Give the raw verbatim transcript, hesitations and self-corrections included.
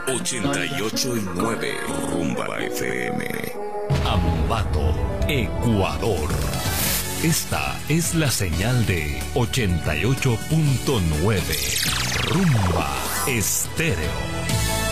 ochenta y ocho y nueve Rumba F M. Ambato, Ecuador. Esta es la señal de ochenta y ocho punto nueve Rumba Estéreo.